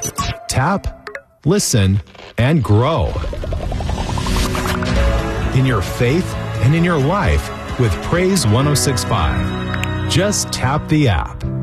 Tap, listen, and grow in your faith and in your life with Praise 106.5. Just tap the app.